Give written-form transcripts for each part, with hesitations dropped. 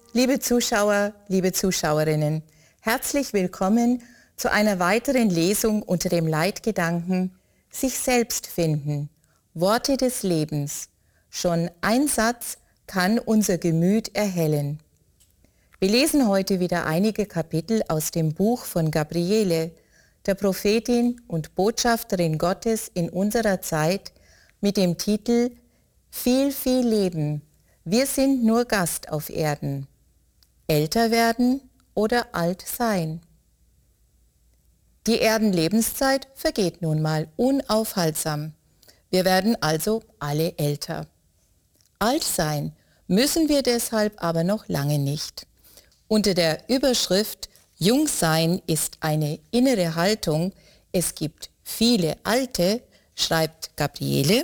Liebe Zuschauer, liebe Zuschauerinnen, herzlich willkommen zu einer weiteren Lesung unter dem Leitgedanken Sich selbst finden, Worte des Lebens. Schon ein Satz kann unser Gemüt erhellen. Wir lesen heute wieder einige Kapitel aus dem Buch von Gabriele, der Prophetin und Botschafterin Gottes in unserer Zeit, mit dem Titel Viel, viel Leben. Wir sind nur Gast auf Erden. Älter werden oder alt sein. Die Erdenlebenszeit vergeht nun mal unaufhaltsam. Wir werden also alle älter. Alt sein müssen wir deshalb aber noch lange nicht. Unter der Überschrift Jungsein ist eine innere Haltung, es gibt viele Alte, schreibt Gabriele: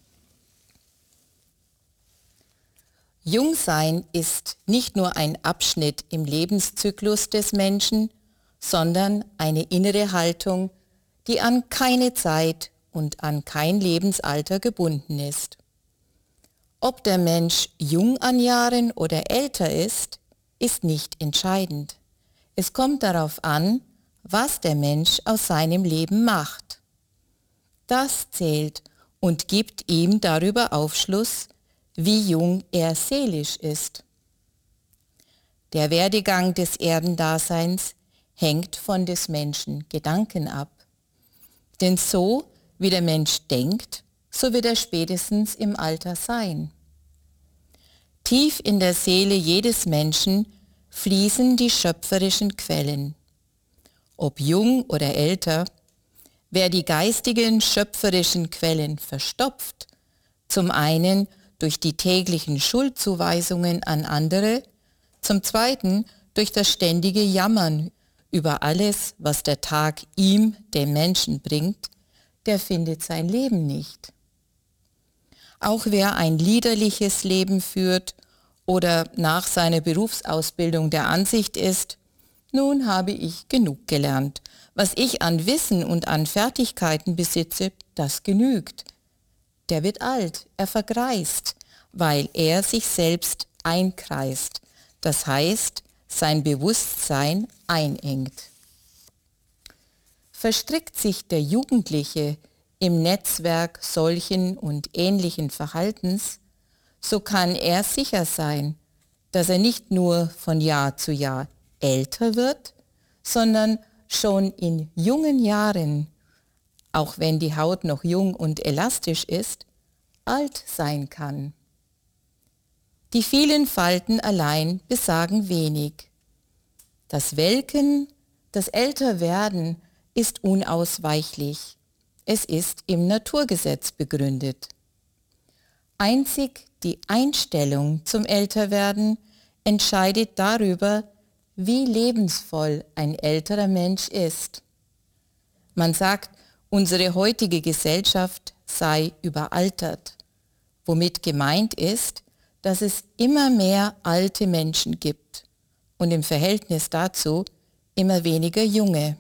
Jungsein ist nicht nur ein Abschnitt im Lebenszyklus des Menschen, sondern eine innere Haltung, die an keine Zeit und an kein Lebensalter gebunden ist. Ob der Mensch jung an Jahren oder älter ist nicht entscheidend. Es kommt darauf an, was der Mensch aus seinem Leben macht. Das zählt und gibt ihm darüber Aufschluss, wie jung er seelisch ist. Der Werdegang des Erdendaseins hängt von des Menschen Gedanken ab. Denn so wie der Mensch denkt, so wird er spätestens im Alter sein. Tief in der Seele jedes Menschen fließen die schöpferischen Quellen. Ob jung oder älter, wer die geistigen schöpferischen Quellen verstopft, zum einen durch die täglichen Schuldzuweisungen an andere, zum Zweiten durch das ständige Jammern über alles, was der Tag ihm, dem Menschen, bringt, der findet sein Leben nicht. Auch wer ein liederliches Leben führt oder nach seiner Berufsausbildung der Ansicht ist, nun habe ich genug gelernt, was ich an Wissen und an Fertigkeiten besitze, das genügt. Der wird alt, er vergreist, weil er sich selbst einkreist, das heißt, sein Bewusstsein einengt. Verstrickt sich der Jugendliche im Netzwerk solchen und ähnlichen Verhaltens, so kann er sicher sein, dass er nicht nur von Jahr zu Jahr älter wird, sondern schon in jungen Jahren, auch wenn die Haut noch jung und elastisch ist, alt sein kann. Die vielen Falten allein besagen wenig. Das Welken, das Älterwerden ist unausweichlich. Es ist im Naturgesetz begründet. Einzig die Einstellung zum Älterwerden entscheidet darüber, wie lebensvoll ein älterer Mensch ist. Man sagt, unsere heutige Gesellschaft sei überaltert, womit gemeint ist, dass es immer mehr alte Menschen gibt und im Verhältnis dazu immer weniger junge.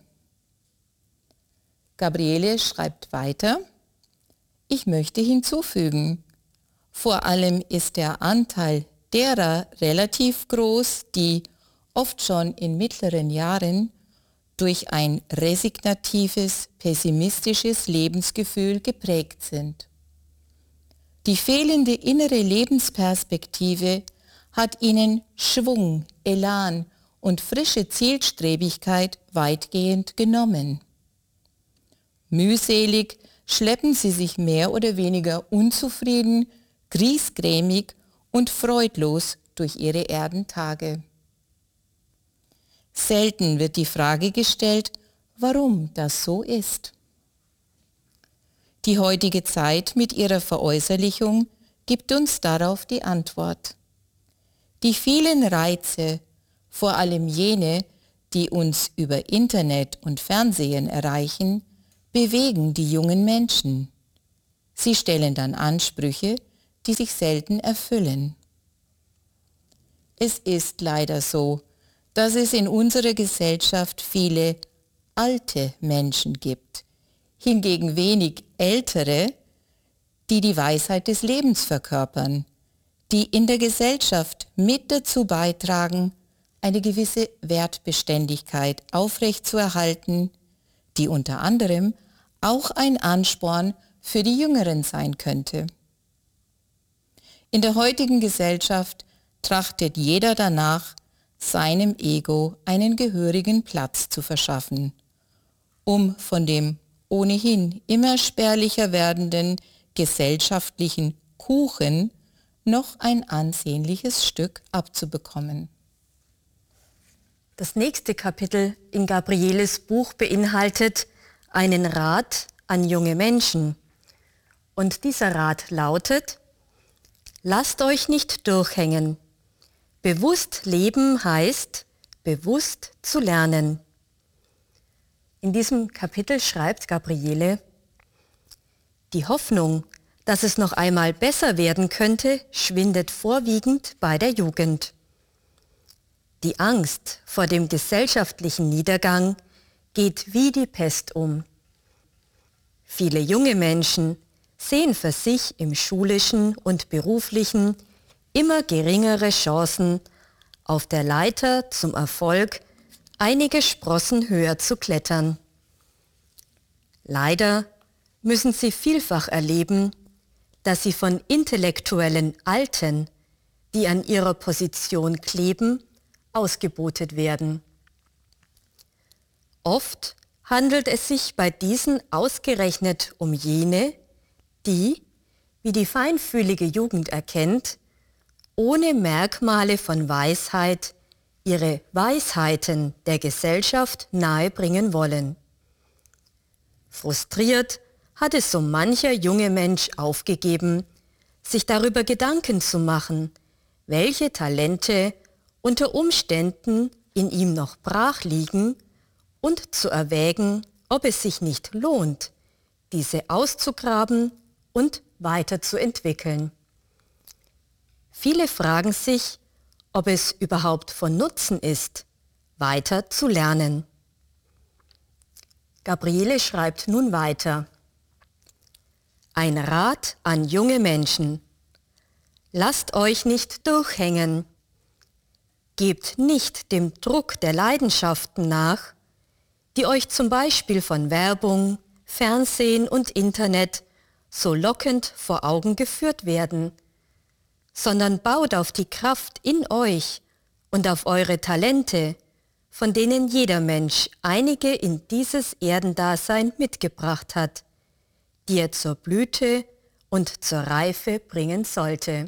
Gabriele schreibt weiter: Ich möchte hinzufügen, vor allem ist der Anteil derer relativ groß, die oft schon in mittleren Jahren durch ein resignatives, pessimistisches Lebensgefühl geprägt sind. Die fehlende innere Lebensperspektive hat ihnen Schwung, Elan und frische Zielstrebigkeit weitgehend genommen. Mühselig schleppen sie sich mehr oder weniger unzufrieden, griesgrämig und freudlos durch ihre Erdentage. Selten wird die Frage gestellt, warum das so ist. Die heutige Zeit mit ihrer Veräußerlichung gibt uns darauf die Antwort. Die vielen Reize, vor allem jene, die uns über Internet und Fernsehen erreichen, bewegen die jungen Menschen. Sie stellen dann Ansprüche, die sich selten erfüllen. Es ist leider so, dass es in unserer Gesellschaft viele alte Menschen gibt, hingegen wenig ältere, die die Weisheit des Lebens verkörpern, die in der Gesellschaft mit dazu beitragen, eine gewisse Wertbeständigkeit aufrechtzuerhalten, die unter anderem auch ein Ansporn für die Jüngeren sein könnte. In der heutigen Gesellschaft trachtet jeder danach, seinem Ego einen gehörigen Platz zu verschaffen, um von dem ohnehin immer spärlicher werdenden gesellschaftlichen Kuchen noch ein ansehnliches Stück abzubekommen. Das nächste Kapitel in Gabrieles Buch beinhaltet einen Rat an junge Menschen. Und dieser Rat lautet: Lasst euch nicht durchhängen. Bewusst leben heißt, bewusst zu lernen. In diesem Kapitel schreibt Gabriele: Die Hoffnung, dass es noch einmal besser werden könnte, schwindet vorwiegend bei der Jugend. Die Angst vor dem gesellschaftlichen Niedergang geht wie die Pest um. Viele junge Menschen sehen für sich im schulischen und beruflichen immer geringere Chancen, auf der Leiter zum Erfolg einige Sprossen höher zu klettern. Leider müssen sie vielfach erleben, dass sie von intellektuellen Alten, die an ihrer Position kleben, ausgebotet werden. Oft handelt es sich bei diesen ausgerechnet um jene, die, wie die feinfühlige Jugend erkennt, ohne Merkmale von Weisheit ihre Weisheiten der Gesellschaft nahebringen wollen. Frustriert hat es so mancher junge Mensch aufgegeben, sich darüber Gedanken zu machen, welche Talente unter Umständen in ihm noch brach liegen und zu erwägen, ob es sich nicht lohnt, diese auszugraben und weiterzuentwickeln. Viele fragen sich, ob es überhaupt von Nutzen ist, weiter zu lernen. Gabriele schreibt nun weiter: Ein Rat an junge Menschen: Lasst euch nicht durchhängen. Gebt nicht dem Druck der Leidenschaften nach, die euch zum Beispiel von Werbung, Fernsehen und Internet so lockend vor Augen geführt werden, sondern baut auf die Kraft in euch und auf eure Talente, von denen jeder Mensch einige in dieses Erdendasein mitgebracht hat, die er zur Blüte und zur Reife bringen sollte.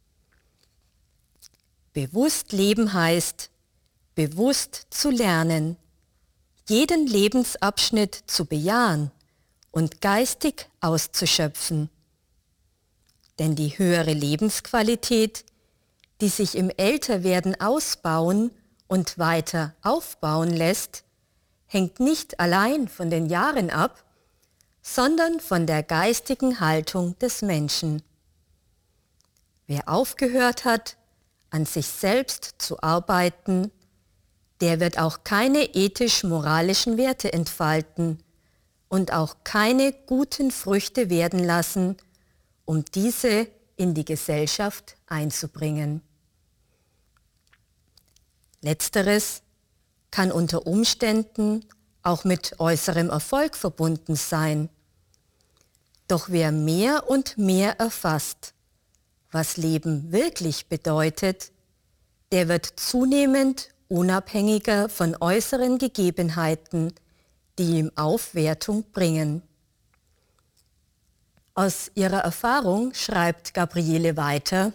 Bewusst leben heißt, bewusst zu lernen, jeden Lebensabschnitt zu bejahen und geistig auszuschöpfen. Denn die höhere Lebensqualität, die sich im Älterwerden ausbauen und weiter aufbauen lässt, hängt nicht allein von den Jahren ab, sondern von der geistigen Haltung des Menschen. Wer aufgehört hat, an sich selbst zu arbeiten, der wird auch keine ethisch-moralischen Werte entfalten und auch keine guten Früchte werden lassen, um diese in die Gesellschaft einzubringen. Letzteres kann unter Umständen auch mit äußerem Erfolg verbunden sein. Doch wer mehr und mehr erfasst, was Leben wirklich bedeutet, der wird zunehmend unabhängiger von äußeren Gegebenheiten, die ihm Aufwertung bringen. Aus ihrer Erfahrung schreibt Gabriele weiter: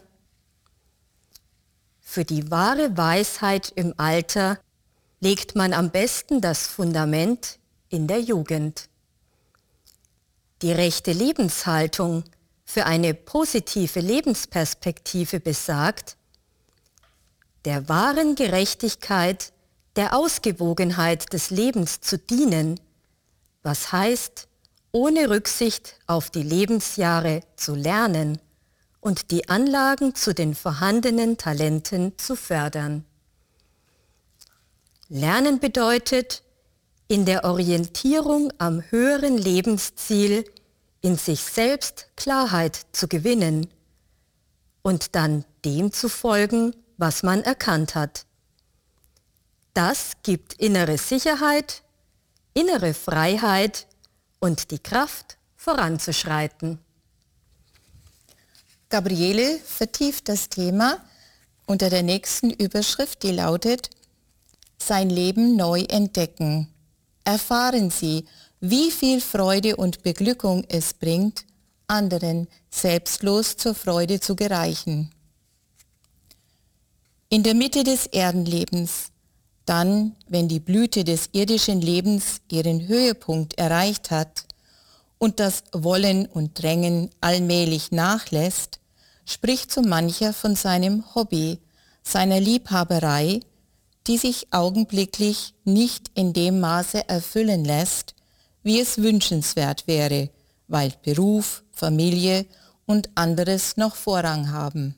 Für die wahre Weisheit im Alter legt man am besten das Fundament in der Jugend. Die rechte Lebenshaltung für eine positive Lebensperspektive besagt, der wahren Gerechtigkeit, der Ausgewogenheit des Lebens zu dienen, was heißt, ohne Rücksicht auf die Lebensjahre zu lernen und die Anlagen zu den vorhandenen Talenten zu fördern. Lernen bedeutet, in der Orientierung am höheren Lebensziel in sich selbst Klarheit zu gewinnen und dann dem zu folgen, was man erkannt hat. Das gibt innere Sicherheit, innere Freiheit und die Kraft, voranzuschreiten. Gabriele vertieft das Thema unter der nächsten Überschrift, die lautet: Sein Leben neu entdecken. Erfahren Sie, wie viel Freude und Beglückung es bringt, anderen selbstlos zur Freude zu gereichen. In der Mitte des Erdenlebens, dann, wenn die Blüte des irdischen Lebens ihren Höhepunkt erreicht hat und das Wollen und Drängen allmählich nachlässt, spricht so mancher von seinem Hobby, seiner Liebhaberei, die sich augenblicklich nicht in dem Maße erfüllen lässt, wie es wünschenswert wäre, weil Beruf, Familie und anderes noch Vorrang haben.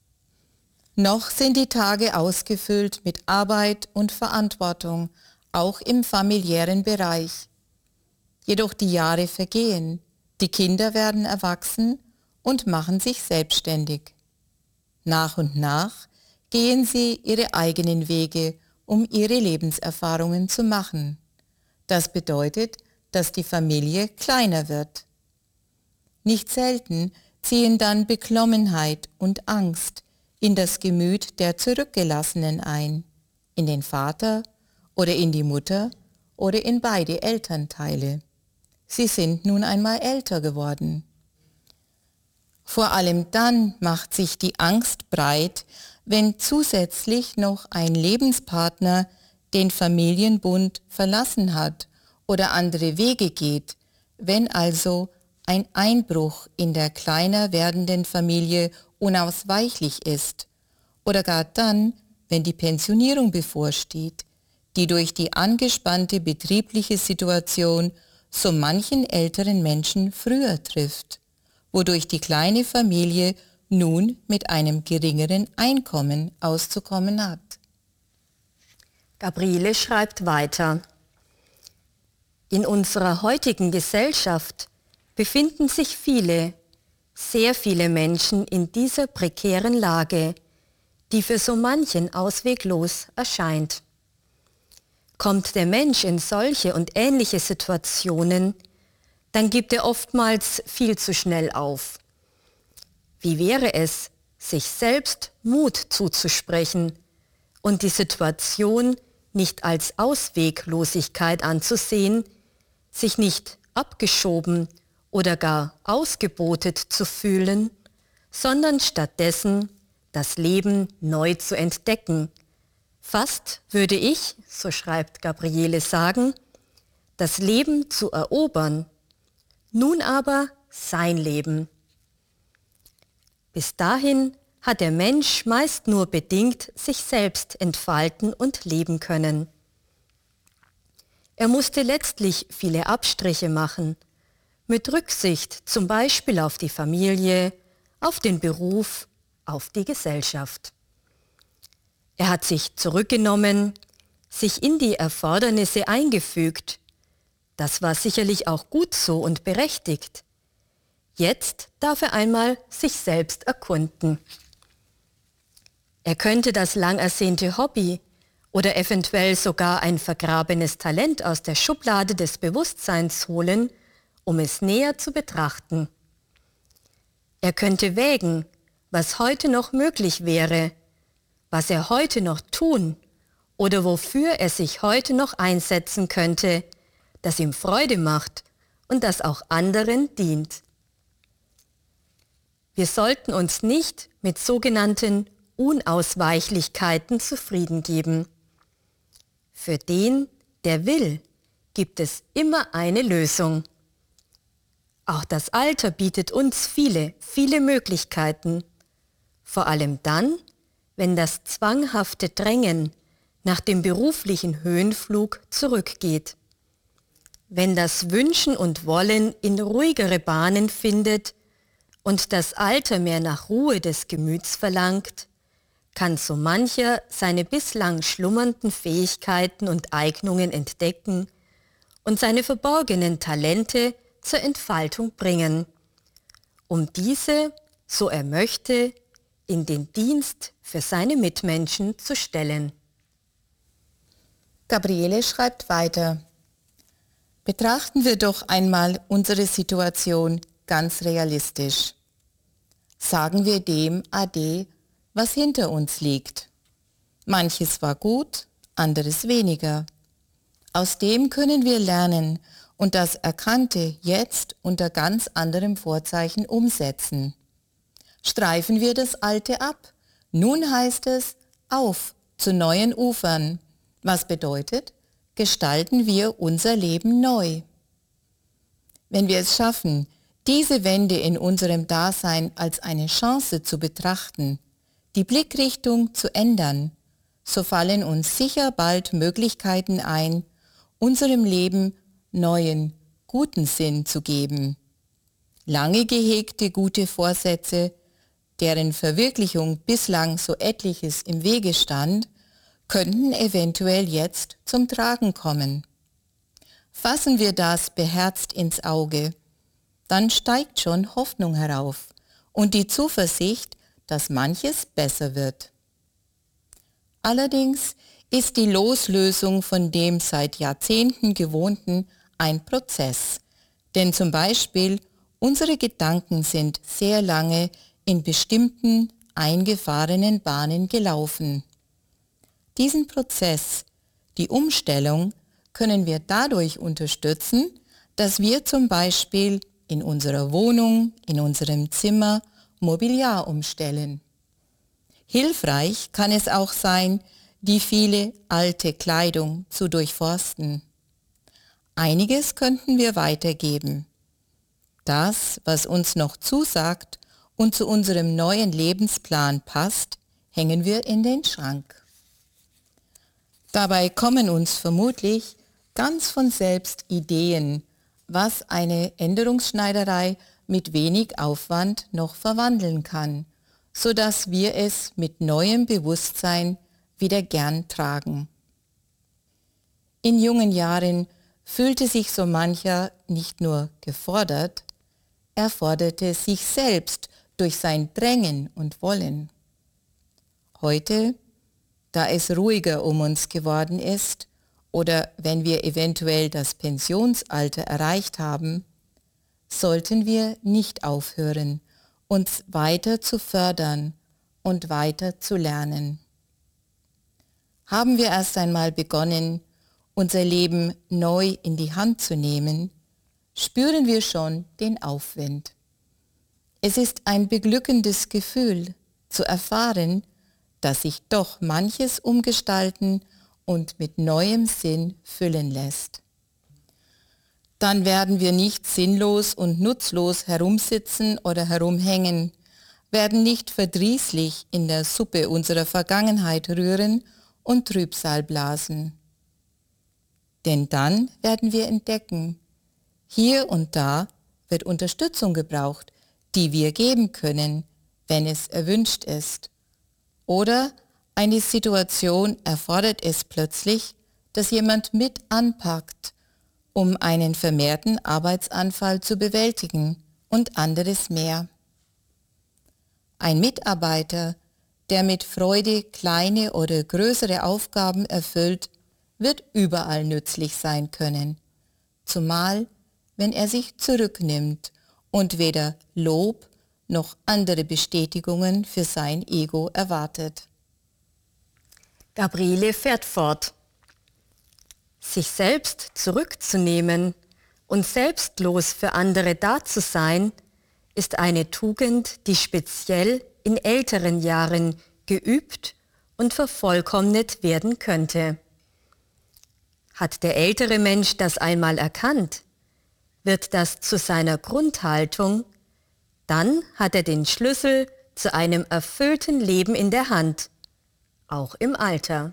Noch sind die Tage ausgefüllt mit Arbeit und Verantwortung, auch im familiären Bereich. Jedoch die Jahre vergehen, die Kinder werden erwachsen und machen sich selbstständig. Nach und nach gehen sie ihre eigenen Wege, um ihre Lebenserfahrungen zu machen. Das bedeutet, dass die Familie kleiner wird. Nicht selten ziehen dann Beklommenheit und Angst in das Gemüt der Zurückgelassenen ein, in den Vater oder in die Mutter oder in beide Elternteile. Sie sind nun einmal älter geworden. Vor allem dann macht sich die Angst breit, wenn zusätzlich noch ein Lebenspartner den Familienbund verlassen hat oder andere Wege geht, wenn also ein Einbruch in der kleiner werdenden Familie unausweichlich ist oder gar dann, wenn die Pensionierung bevorsteht, die durch die angespannte betriebliche Situation so manchen älteren Menschen früher trifft, wodurch die kleine Familie nun mit einem geringeren Einkommen auszukommen hat. Gabriele schreibt weiter: In unserer heutigen Gesellschaft befinden sich viele, sehr viele Menschen in dieser prekären Lage, die für so manchen ausweglos erscheint. Kommt der Mensch in solche und ähnliche Situationen, dann gibt er oftmals viel zu schnell auf. Wie wäre es, sich selbst Mut zuzusprechen und die Situation nicht als Ausweglosigkeit anzusehen, sich nicht abgeschoben oder gar ausgebotet zu fühlen, sondern stattdessen das Leben neu zu entdecken. Fast würde ich, so schreibt Gabriele, sagen, das Leben zu erobern, nun aber sein Leben. Bis dahin hat der Mensch meist nur bedingt sich selbst entfalten und leben können. Er musste letztlich viele Abstriche machen, mit Rücksicht zum Beispiel auf die Familie, auf den Beruf, auf die Gesellschaft. Er hat sich zurückgenommen, sich in die Erfordernisse eingefügt. Das war sicherlich auch gut so und berechtigt. Jetzt darf er einmal sich selbst erkunden. Er könnte das lang ersehnte Hobby oder eventuell sogar ein vergrabenes Talent aus der Schublade des Bewusstseins holen, um es näher zu betrachten. Er könnte wägen, was heute noch möglich wäre, was er heute noch tun oder wofür er sich heute noch einsetzen könnte, das ihm Freude macht und das auch anderen dient. Wir sollten uns nicht mit sogenannten Unausweichlichkeiten zufrieden geben. Für den, der will, gibt es immer eine Lösung. Auch das Alter bietet uns viele, viele Möglichkeiten. Vor allem dann, wenn das zwanghafte Drängen nach dem beruflichen Höhenflug zurückgeht. Wenn das Wünschen und Wollen in ruhigere Bahnen findet und das Alter mehr nach Ruhe des Gemüts verlangt, kann so mancher seine bislang schlummernden Fähigkeiten und Eignungen entdecken und seine verborgenen Talente zur Entfaltung bringen, um diese, so er möchte, in den Dienst für seine Mitmenschen zu stellen. Gabriele schreibt weiter: Betrachten wir doch einmal unsere Situation ganz realistisch. Sagen wir dem Ade, was hinter uns liegt. Manches war gut, anderes weniger. Aus dem können wir lernen und das Erkannte jetzt unter ganz anderem Vorzeichen umsetzen. Streifen wir das Alte ab. Nun heißt es, auf zu neuen Ufern. Was bedeutet, gestalten wir unser Leben neu. Wenn wir es schaffen, diese Wende in unserem Dasein als eine Chance zu betrachten, die Blickrichtung zu ändern, so fallen uns sicher bald Möglichkeiten ein, unserem Leben neuen, guten Sinn zu geben. Lange gehegte gute Vorsätze, deren Verwirklichung bislang so etliches im Wege stand, könnten eventuell jetzt zum Tragen kommen. Fassen wir das beherzt ins Auge, dann steigt schon Hoffnung herauf und die Zuversicht, dass manches besser wird. Allerdings ist die Loslösung von dem seit Jahrzehnten Gewohnten ein Prozess, denn zum Beispiel unsere Gedanken sind sehr lange in bestimmten eingefahrenen Bahnen gelaufen. Diesen Prozess, die Umstellung, können wir dadurch unterstützen, dass wir zum Beispiel in unserer Wohnung, in unserem Zimmer Mobiliar umstellen. Hilfreich kann es auch sein, die viele alte Kleidung zu durchforsten. Einiges könnten wir weitergeben. Das, was uns noch zusagt und zu unserem neuen Lebensplan passt, hängen wir in den Schrank. Dabei kommen uns vermutlich ganz von selbst Ideen, was eine Änderungsschneiderei mit wenig Aufwand noch verwandeln kann, sodass wir es mit neuem Bewusstsein wieder gern tragen. In jungen Jahren fühlte sich so mancher nicht nur gefordert, er forderte sich selbst durch sein Drängen und Wollen. Heute, da es ruhiger um uns geworden ist oder wenn wir eventuell das Pensionsalter erreicht haben, sollten wir nicht aufhören, uns weiter zu fördern und weiter zu lernen. Haben wir erst einmal begonnen, unser Leben neu in die Hand zu nehmen, spüren wir schon den Aufwind. Es ist ein beglückendes Gefühl, zu erfahren, dass sich doch manches umgestalten und mit neuem Sinn füllen lässt. Dann werden wir nicht sinnlos und nutzlos herumsitzen oder herumhängen, werden nicht verdrießlich in der Suppe unserer Vergangenheit rühren und Trübsal blasen. Denn dann werden wir entdecken, hier und da wird Unterstützung gebraucht, die wir geben können, wenn es erwünscht ist. Oder eine Situation erfordert es plötzlich, dass jemand mit anpackt, um einen vermehrten Arbeitsanfall zu bewältigen und anderes mehr. Ein Mitarbeiter, der mit Freude kleine oder größere Aufgaben erfüllt, wird überall nützlich sein können, zumal wenn er sich zurücknimmt und weder Lob noch andere Bestätigungen für sein Ego erwartet. Gabriele fährt fort. Sich selbst zurückzunehmen und selbstlos für andere da zu sein, ist eine Tugend, die speziell in älteren Jahren geübt und vervollkommnet werden könnte. Hat der ältere Mensch das einmal erkannt, wird das zu seiner Grundhaltung, dann hat er den Schlüssel zu einem erfüllten Leben in der Hand, auch im Alter.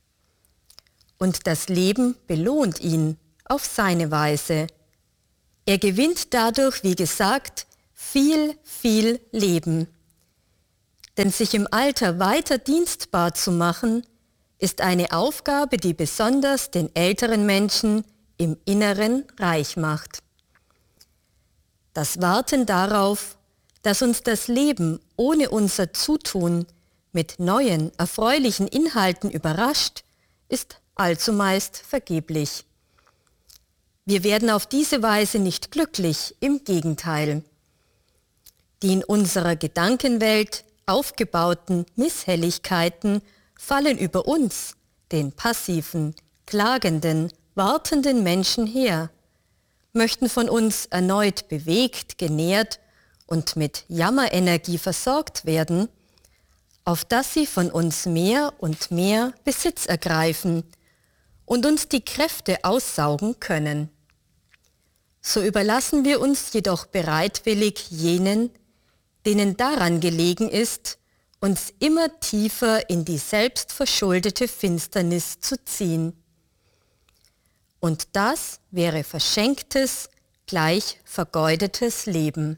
Und das Leben belohnt ihn auf seine Weise. Er gewinnt dadurch, wie gesagt, viel Leben. Denn sich im Alter weiter dienstbar zu machen, ist eine Aufgabe, die besonders den älteren Menschen im Inneren reich macht. Das Warten darauf, dass uns das Leben ohne unser Zutun mit neuen, erfreulichen Inhalten überrascht, ist allzumeist vergeblich. Wir werden auf diese Weise nicht glücklich, im Gegenteil. Die in unserer Gedankenwelt aufgebauten Misshelligkeiten fallen über uns, den passiven, klagenden, wartenden Menschen her, möchten von uns erneut bewegt, genährt und mit Jammerenergie versorgt werden, auf dass sie von uns mehr und mehr Besitz ergreifen und uns die Kräfte aussaugen können. So überlassen wir uns jedoch bereitwillig jenen, denen daran gelegen ist, uns immer tiefer in die selbstverschuldete Finsternis zu ziehen. Und das wäre verschenktes, gleich vergeudetes Leben.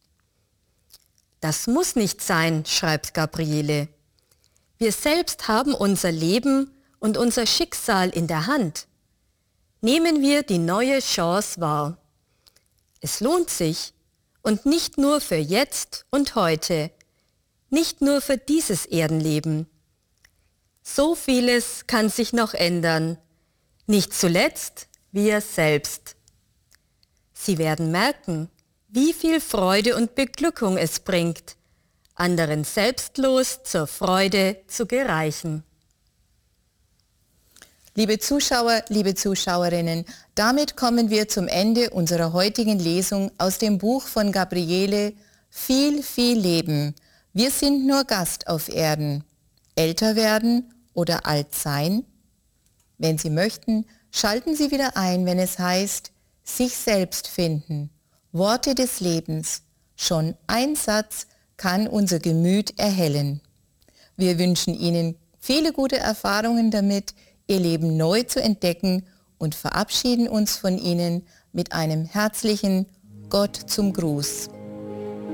Das muss nicht sein, schreibt Gabriele. Wir selbst haben unser Leben und unser Schicksal in der Hand. Nehmen wir die neue Chance wahr. Es lohnt sich, und nicht nur für jetzt und heute, nicht nur für dieses Erdenleben. So vieles kann sich noch ändern, nicht zuletzt wir selbst. Sie werden merken, wie viel Freude und Beglückung es bringt, anderen selbstlos zur Freude zu gereichen. Liebe Zuschauer, liebe Zuschauerinnen, damit kommen wir zum Ende unserer heutigen Lesung aus dem Buch von Gabriele, Viel, viel Leben. Wir sind nur Gast auf Erden. Älter werden oder alt sein? Wenn Sie möchten, schalten Sie wieder ein, wenn es heißt, sich selbst finden. Worte des Lebens. Schon ein Satz kann unser Gemüt erhellen. Wir wünschen Ihnen viele gute Erfahrungen damit, Ihr Leben neu zu entdecken und verabschieden uns von Ihnen mit einem herzlichen Gott zum Gruß.